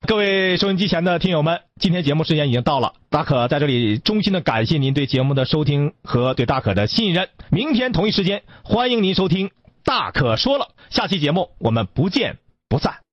各位收音机前的听友们，今天节目时间已经到了，大可在这里衷心的感谢您对节目的收听和对大可的信任。明天同一时间，欢迎您收听大可说了，下期节目我们不见不散。